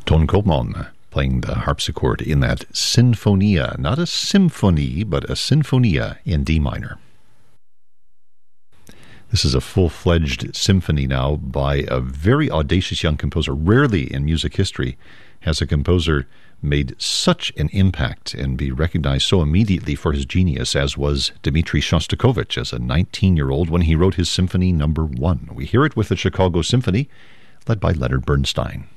Ton Koopman playing the harpsichord in that Sinfonia. Not a symphony, but a Sinfonia in D minor. This is a full-fledged symphony now by a very audacious young composer. Rarely in music history has a composer made such an impact and be recognized so immediately for his genius as was Dmitri Shostakovich as a 19-year-old when he wrote his Symphony No. 1. We hear it with the Chicago Symphony, led by Leonard Bernstein.